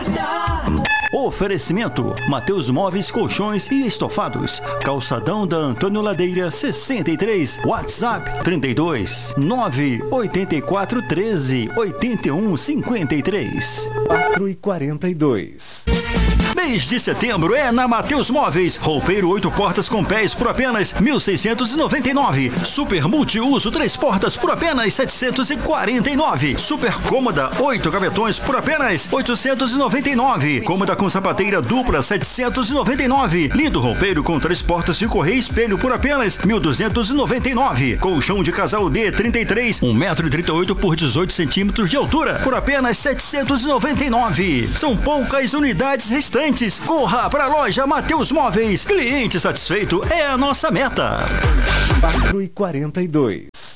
Oferecimento: Mateus Móveis, Colchões e Estofados. Calçadão da Antônio Ladeira 63. WhatsApp 32 984 13 81 53. 4h42. Mês de setembro é na Mateus Móveis. Roupeiro 8 portas com pés por apenas 1.699. Super multiuso 3 portas por apenas 749. Super cômoda 8 gavetões por apenas 899. Cômoda com sapateira dupla 799. Lindo roupeiro com 3 portas de correia e espelho por apenas 1.299. Colchão de casal D 33, 1,38 m por 18 cm de altura por apenas 799. São poucas unidades restantes. Corra para a loja Mateus Móveis. Cliente satisfeito é a nossa meta. 4h42.